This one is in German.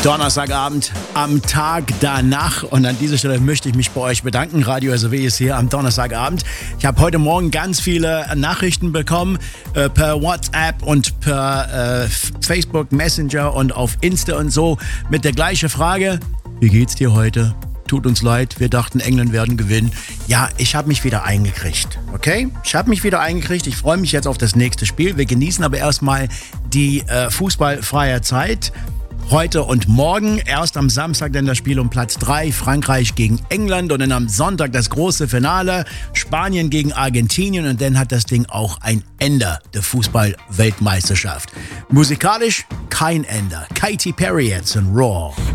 Donnerstagabend am Tag danach und an dieser Stelle möchte ich mich bei euch bedanken. Radio SW ist hier am Donnerstagabend. Ich habe heute Morgen ganz viele Nachrichten bekommen per WhatsApp und per Facebook Messenger und auf Insta und so mit der gleichen Frage: Wie geht's dir heute? Tut uns leid, wir dachten, England werden gewinnen. Ja, ich habe mich wieder eingekriegt, okay? Ich habe mich wieder eingekriegt. Ich freue mich jetzt auf das nächste Spiel. Wir genießen aber erstmal die fußballfreie Zeit. Heute und morgen, erst am Samstag dann das Spiel um Platz 3, Frankreich gegen England, und dann am Sonntag das große Finale, Spanien gegen Argentinien, und dann hat das Ding auch ein Ende, der Fußball-Weltmeisterschaft. Musikalisch kein Ende. Katy Perry jetzt in Raw.